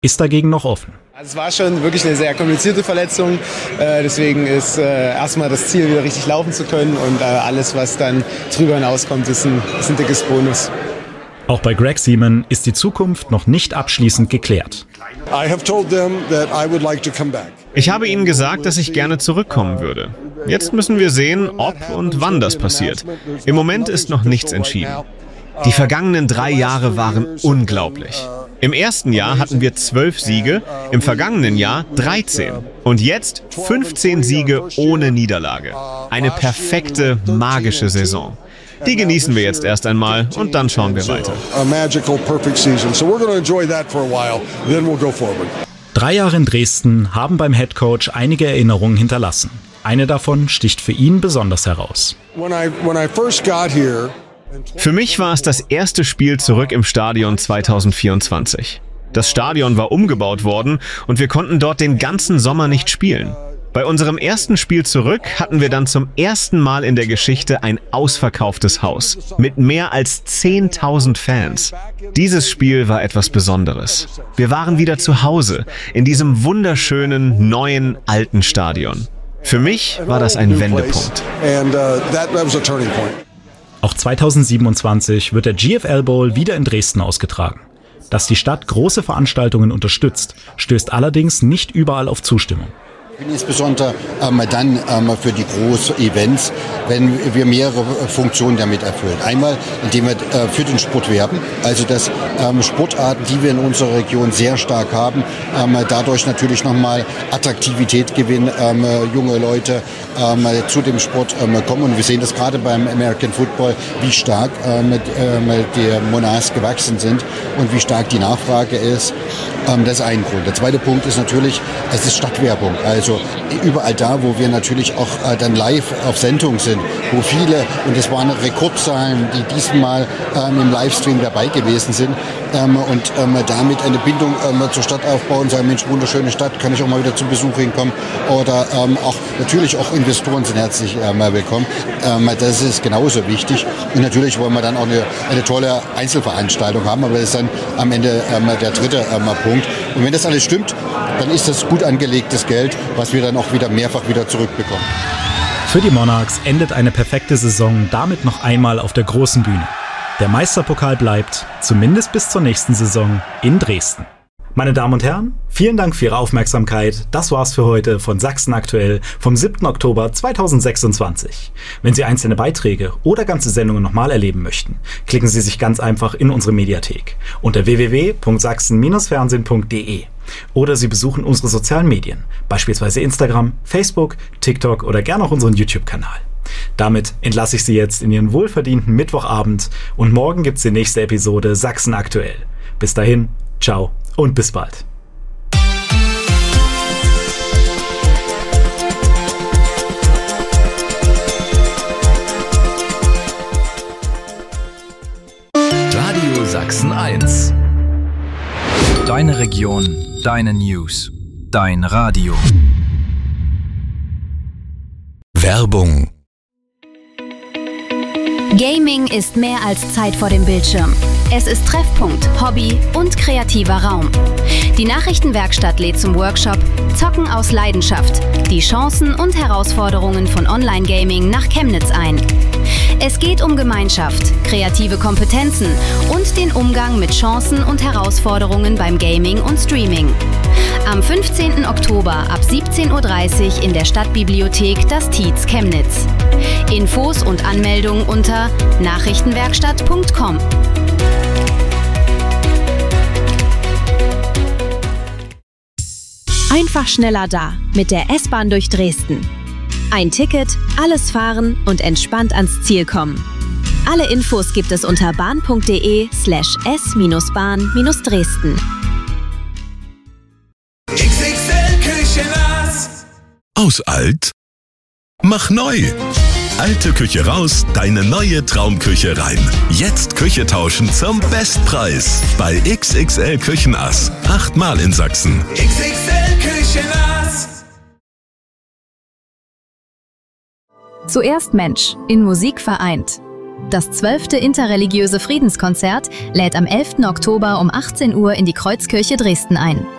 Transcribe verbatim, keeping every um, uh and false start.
ist dagegen noch offen. Also es war schon wirklich eine sehr komplizierte Verletzung, äh, deswegen ist äh, erstmal das Ziel, wieder richtig laufen zu können und äh, alles, was dann drüber hinauskommt, ist ein, ist ein dickes Bonus. Auch bei Greg Seaman ist die Zukunft noch nicht abschließend geklärt. Ich habe ihnen gesagt, dass ich gerne zurückkommen würde. Jetzt müssen wir sehen, ob und wann das passiert. Im Moment ist noch nichts entschieden. Die vergangenen drei Jahre waren unglaublich. Im ersten Jahr hatten wir zwölf Siege, im vergangenen Jahr dreizehn. Und jetzt fünfzehn Siege ohne Niederlage. Eine perfekte, magische Saison. Die genießen wir jetzt erst einmal und dann schauen wir weiter. Drei Jahre in Dresden haben beim Headcoach einige Erinnerungen hinterlassen. Eine davon sticht für ihn besonders heraus. Für mich war es das erste Spiel zurück im Stadion zweitausendvierundzwanzig. Das Stadion war umgebaut worden und wir konnten dort den ganzen Sommer nicht spielen. Bei unserem ersten Spiel zurück hatten wir dann zum ersten Mal in der Geschichte ein ausverkauftes Haus mit mehr als zehntausend Fans. Dieses Spiel war etwas Besonderes. Wir waren wieder zu Hause in diesem wunderschönen, neuen, alten Stadion. Für mich war das ein Wendepunkt. Auch zweitausendsiebenundzwanzig wird der G F L Bowl wieder in Dresden ausgetragen. Dass die Stadt große Veranstaltungen unterstützt, stößt allerdings nicht überall auf Zustimmung. Insbesondere ähm, dann ähm, für die großen Events, wenn wir mehrere Funktionen damit erfüllen. Einmal, indem wir äh, für den Sport werben, also dass ähm, Sportarten, die wir in unserer Region sehr stark haben, ähm, dadurch natürlich nochmal Attraktivität gewinnen, ähm, junge Leute ähm, zu dem Sport ähm, kommen. Und wir sehen das gerade beim American Football, wie stark ähm, die Monarchs gewachsen sind und wie stark die Nachfrage ist. Ähm, das ist ein Grund. Der zweite Punkt ist natürlich, es ist Stadtwerbung. Also überall da, wo wir natürlich auch äh, dann live auf Sendung sind, wo viele, und es waren Rekordzahlen, die diesmal ähm, im Livestream dabei gewesen sind, ähm, und ähm, damit eine Bindung ähm, zur Stadt aufbauen, sagen, Mensch, wunderschöne Stadt, kann ich auch mal wieder zum Besuch hinkommen, oder ähm, auch natürlich auch Investoren sind herzlich ähm, willkommen. Ähm, das ist genauso wichtig, und natürlich wollen wir dann auch eine, eine tolle Einzelveranstaltung haben, aber das ist dann am Ende ähm, der dritte ähm, Punkt. Und wenn das alles stimmt, dann ist das gut angelegtes Geld, was wir dann auch wieder mehrfach wieder zurückbekommen. Für die Monarchs endet eine perfekte Saison damit noch einmal auf der großen Bühne. Der Meisterpokal bleibt, zumindest bis zur nächsten Saison, in Dresden. Meine Damen und Herren, vielen Dank für Ihre Aufmerksamkeit. Das war's für heute von Sachsen aktuell vom siebten Oktober zweitausendsechsundzwanzig. Wenn Sie einzelne Beiträge oder ganze Sendungen nochmal erleben möchten, klicken Sie sich ganz einfach in unsere Mediathek unter w w w punkt sachsen Bindestrich fernsehen punkt d e oder Sie besuchen unsere sozialen Medien, beispielsweise Instagram, Facebook, TikTok oder gerne auch unseren YouTube-Kanal. Damit entlasse ich Sie jetzt in Ihren wohlverdienten Mittwochabend und morgen gibt's die nächste Episode Sachsen aktuell. Bis dahin, ciao und bis bald. Radio Sachsen eins. Deine Region, deine News, dein Radio. Werbung. Gaming ist mehr als Zeit vor dem Bildschirm. Es ist Treffpunkt, Hobby und kreativer Raum. Die Nachrichtenwerkstatt lädt zum Workshop Zocken aus Leidenschaft, die Chancen und Herausforderungen von Online-Gaming nach Chemnitz ein. Es geht um Gemeinschaft, kreative Kompetenzen und den Umgang mit Chancen und Herausforderungen beim Gaming und Streaming. Am fünfzehnten Oktober ab siebzehn Uhr dreißig in der Stadtbibliothek das Tietz Chemnitz. Infos und Anmeldungen unter nachrichtenwerkstatt punkt com. Einfach schneller da mit der S-Bahn durch Dresden. Ein Ticket, alles fahren und entspannt ans Ziel kommen. Alle Infos gibt es unter bahn punkt d e slash s bahn Dresden. X X L Küchenhaus. Aus alt? Mach neu! Alte Küche raus, deine neue Traumküche rein. Jetzt Küche tauschen zum Bestpreis. Bei X X L Küchenass. Achtmal in Sachsen. X X L Küchenass. Zuerst Mensch, in Musik vereint. Das zwölfte interreligiöse Friedenskonzert lädt am elften Oktober um achtzehn Uhr in die Kreuzkirche Dresden ein.